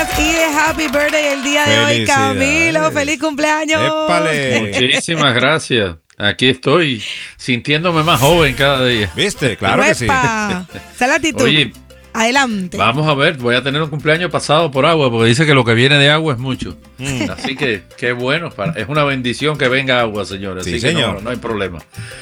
cumpleaños y de happy birthday el día de hoy, Camilo. ¡Feliz cumpleaños! ¡Épale! Muchísimas gracias. Aquí estoy sintiéndome más joven cada día. ¿Viste? Claro que sí. Esa es la actitud. Oye, adelante. vamos a ver, voy a tener un cumpleaños pasado por agua, porque dice que lo que viene de agua es mucho. Así que qué bueno, es una bendición que venga agua, señores. Sí, así que señor. no hay problema.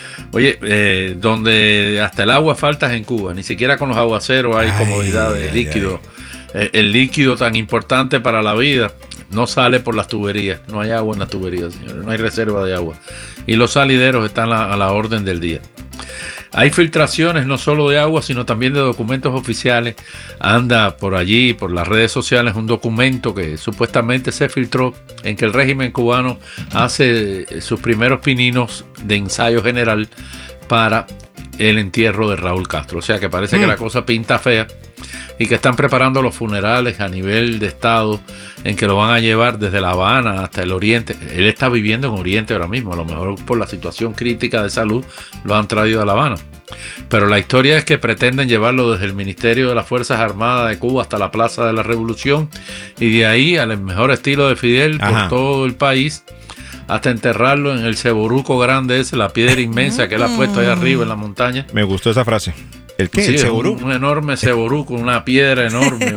Oye, donde hasta el agua falta es en Cuba, ni siquiera con los aguaceros hay comodidad de líquido. El líquido tan importante para la vida no sale por las tuberías, no hay agua en las tuberías, señores, no hay reserva de agua. Y los salideros están a la orden del día. Hay filtraciones no solo de agua, sino también de documentos oficiales. Anda por allí, por las redes sociales, un documento que supuestamente se filtró en que el régimen cubano hace sus primeros pininos de ensayo general para el entierro de Raúl Castro. O sea que parece que la cosa pinta fea y que están preparando los funerales a nivel de Estado en que lo van a llevar desde La Habana hasta el Oriente. Él está viviendo en Oriente ahora mismo, a lo mejor por la situación crítica de salud lo han traído a La Habana. Pero la historia es que pretenden llevarlo desde el Ministerio de las Fuerzas Armadas de Cuba hasta la Plaza de la Revolución y de ahí al mejor estilo de Fidel por todo el país hasta enterrarlo en el ceboruco grande ese, la piedra inmensa que él ha puesto ahí arriba en la montaña. Me gustó esa frase. ¿El qué? Sí, ¿El ceboruco? Un enorme ceboruco, una piedra enorme,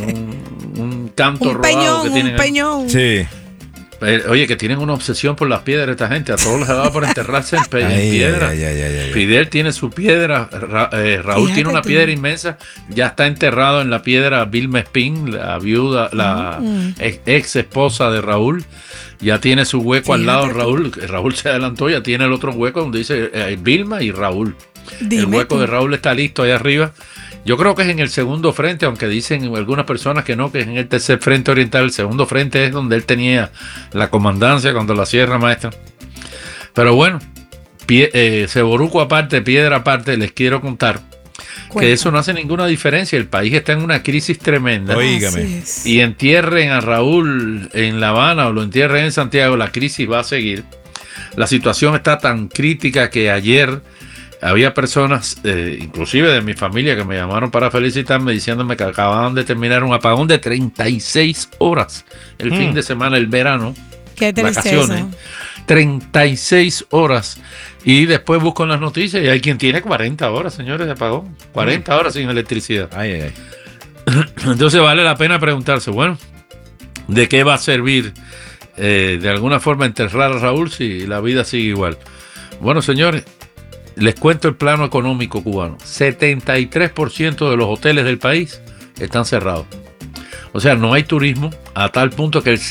un canto un rodado peñón, que tienen. un peñón. Sí. Oye, que tienen una obsesión por las piedras esta gente. A todos les da por enterrarse en piedra. Fidel tiene su piedra. Raúl Fíjate tiene una tú. piedra inmensa. Ya está enterrado en la piedra Vilma Espín, la viuda, la ex esposa de Raúl. Ya tiene su hueco al lado de Raúl. Raúl se adelantó, ya tiene el otro hueco donde dice Vilma y Raúl. Dime el hueco tú. de Raúl está listo ahí arriba. Yo creo que es en el segundo frente, aunque dicen algunas personas que no, que es en el tercer frente oriental. El segundo frente es donde él tenía la comandancia cuando la Sierra Maestra. Pero bueno, ceboruco aparte, piedra aparte, les quiero contar que eso no hace ninguna diferencia. El país está en una crisis tremenda. Oígame. Así es. Y entierren a Raúl en La Habana o lo entierren en Santiago, la crisis va a seguir. La situación está tan crítica que ayer había personas, inclusive de mi familia, que me llamaron para felicitarme diciéndome que acababan de terminar un apagón de 36 horas el fin de semana, el verano, Qué tristeza. vacaciones. 36 horas. Y después busco en las noticias y hay quien tiene 40 horas, señores, de apagón. 40 horas sin electricidad. Ay. Entonces vale la pena preguntarse, bueno, ¿de qué va a servir de alguna forma enterrar a Raúl si la vida sigue igual? Bueno, señores, les cuento el plano económico cubano. 73% de los hoteles del país están cerrados. O sea, no hay turismo a tal punto que el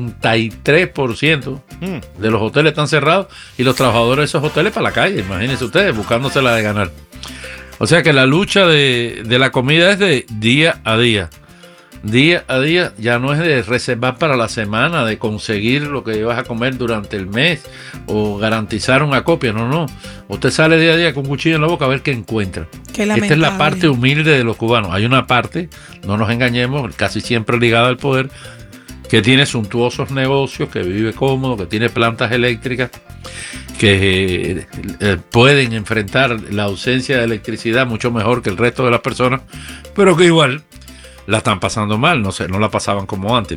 73% de los hoteles están cerrados y los trabajadores de esos hoteles para la calle, imagínense ustedes, buscándosela de ganar. O sea que la lucha de la comida es de día a día. Día a día, ya no es de reservar para la semana, de conseguir lo que vas a comer durante el mes o garantizar un acopio, no. Usted sale día a día con un cuchillo en la boca a ver qué encuentra. Qué Esta es la lamentable. parte humilde de los cubanos. Hay una parte, no nos engañemos, casi siempre ligada al poder, que tiene suntuosos negocios, que vive cómodo, que tiene plantas eléctricas, que pueden enfrentar la ausencia de electricidad mucho mejor que el resto de las personas, pero que igual la están pasando mal, no la pasaban como antes.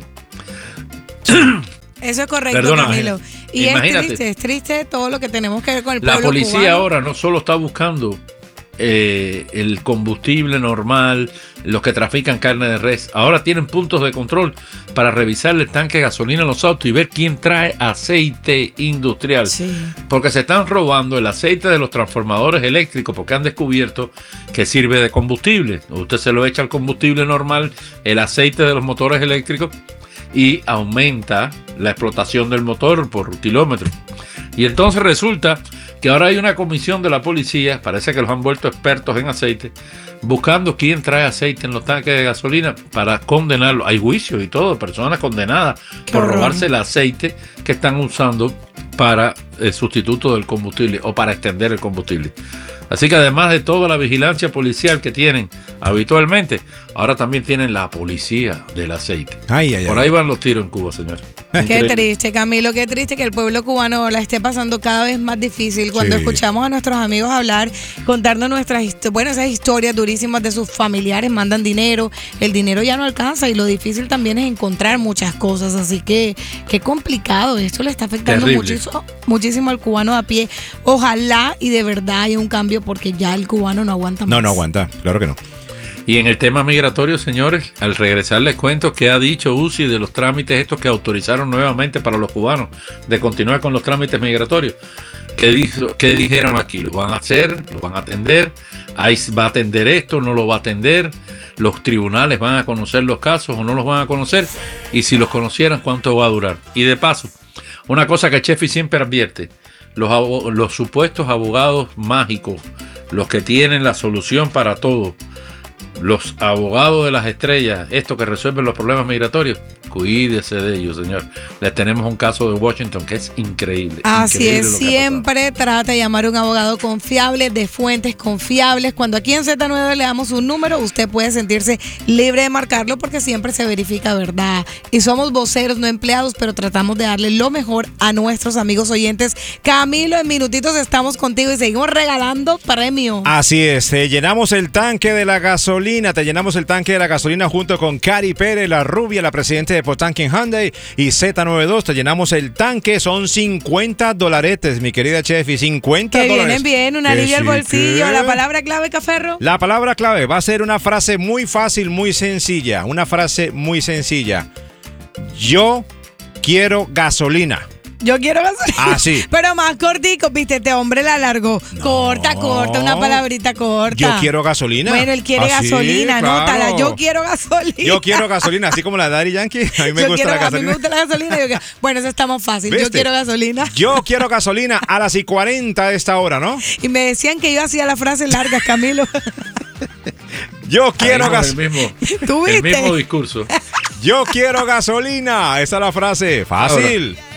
Eso es correcto, Perdóname, Camilo. Y imagínate. es triste todo lo que tenemos que ver con el La pueblo policía cubano. ahora no solo está buscando el combustible normal, los que trafican carne de res, ahora tienen puntos de control para revisar el tanque de gasolina en los autos y ver quién trae aceite industrial. Sí. Porque se están robando el aceite de los transformadores eléctricos porque han descubierto que sirve de combustible. Usted se lo echa al combustible normal, el aceite de los motores eléctricos, y aumenta la explotación del motor por kilómetro. Y entonces resulta que ahora hay una comisión de la policía, parece que los han vuelto expertos en aceite, buscando quién trae aceite en los tanques de gasolina para condenarlo. Hay juicios y todo, personas condenadas por horror. robarse el aceite que están usando para el sustituto del combustible o para extender el combustible. Así que además de toda la vigilancia policial que tienen habitualmente. Ahora también tienen la policía del aceite. Por ahí van los tiros en Cuba, señor. Qué triste, Camilo, qué triste que el pueblo cubano la esté pasando cada vez más difícil. Cuando escuchamos a nuestros amigos hablar, contarnos esas historias durísimas de sus familiares, mandan dinero, el dinero ya no alcanza y lo difícil también es encontrar muchas cosas. Así que qué complicado, esto le está afectando muchísimo al cubano de a pie. Ojalá y de verdad haya un cambio porque ya el cubano no aguanta más. No aguanta, claro que no. Y en el tema migratorio, señores, al regresar les cuento qué ha dicho UCI de los trámites estos que autorizaron nuevamente para los cubanos de continuar con los trámites migratorios. ¿Qué dijeron aquí? ¿Lo van a hacer? ¿Lo van a atender? ¿Ahí va a atender esto? ¿No lo va a atender? ¿Los tribunales van a conocer los casos o no los van a conocer? Y si los conocieran, ¿cuánto va a durar? Y de paso, una cosa que Chefi siempre advierte, los supuestos abogados mágicos, los que tienen la solución para todo, los abogados de las estrellas, estos que resuelven los problemas migratorios, cuídese de ellos, señor. Les tenemos un caso de Washington que es increíble. Así es, siempre trata de llamar a un abogado confiable, de fuentes confiables. Cuando aquí en Z9 le damos un número, usted puede sentirse libre de marcarlo porque siempre se verifica verdad. Y somos voceros, no empleados, pero tratamos de darle lo mejor a nuestros amigos oyentes. Camilo, en minutitos estamos contigo y seguimos regalando premio. Así es, te llenamos el tanque de la gasolina, junto con Cari Pérez, la rubia, la presidenta de Potanquín Hyundai y Z92. Te llenamos el tanque, son $50, mi querida Chefi, $50. Que vienen bien, una alivio al bolsillo. La palabra clave, Caferro. La palabra clave va a ser una frase muy fácil, muy sencilla. Una frase muy sencilla. Yo quiero gasolina. Yo quiero gasolina. Ah, sí. Pero más cortico, viste, este hombre la alargó. No. Corta, una palabrita corta. Yo quiero gasolina. Bueno, él quiere gasolina, claro. Anótala. Yo quiero gasolina. Yo quiero gasolina, así como la Daddy Yankee. A mí me gusta la gasolina. A mí me gusta la gasolina. Bueno, eso está más fácil. ¿Viste? Yo quiero gasolina. Yo quiero gasolina a las 40 de esta hora, ¿no? Y me decían que yo hacía las frases largas, Camilo. Yo quiero gasolina. El mismo discurso. Yo quiero gasolina. Esa es la frase. Fácil. Ahora.